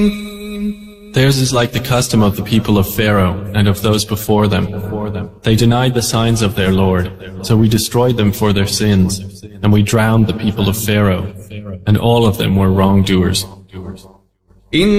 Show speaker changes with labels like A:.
A: Theirs is like the custom of the people of Pharaoh and of those before them. They denied the signs of their Lord, so we destroyed them for their sins, and we drowned the people of Pharaoh, and all of them were wrongdoers.